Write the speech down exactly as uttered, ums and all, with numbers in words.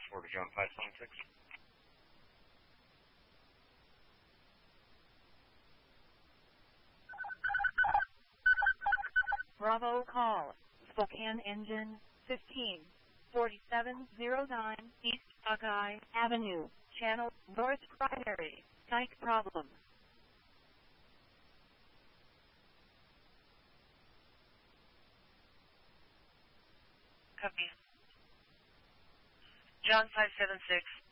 four to John five seven six. Bravo call. Spokane Engine fifteen forty-seven oh nine East Buckeye Avenue. Channel North Primary. Psych problem. Copy. John five seven six.